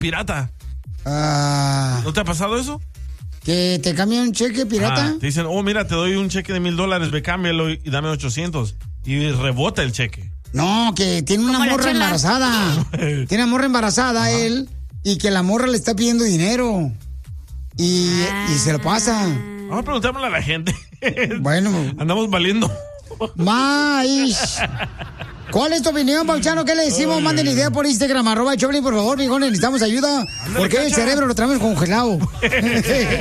pirata. Ah, ¿No te ha pasado eso? ¿Que te cambian un cheque pirata? Te dicen, oh, mira, te doy un cheque de $1,000, ve, cámbialo y dame 800. Y rebota el cheque. No, que tiene una morra embarazada. Tiene una morra embarazada él, y que la morra le está pidiendo dinero. Y se lo pasa. Vamos a preguntarle a la gente. Bueno. Andamos valiendo. ¿Cuál es tu opinión, Pauchano? ¿Qué le decimos? Manden idea por Instagram, @Choplin, por favor, viejones, necesitamos ayuda. Porque el cerebro lo traemos congelado.